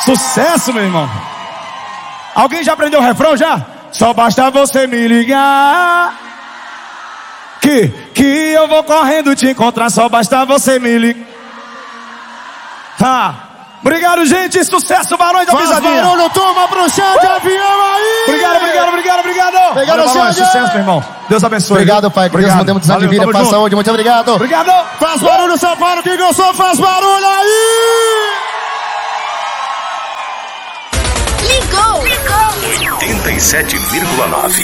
Sucesso, meu irmão. Alguém já aprendeu o refrão já? Só basta você me ligar que eu vou correndo te encontrar. Só basta você me ligar. Tá. Obrigado, gente. Sucesso, Barões da Pisadinha. Barulho, turma, pro chão de avião aí. Obrigado, Barões. Sucesso, meu irmão. Deus abençoe. Obrigado, Pai. Que Deus não tenha de vida. Paz, saúde. Muito obrigado. Obrigado. Faz barulho, São Paulo. Quem gostou, faz barulho aí. Ligou. 87,9.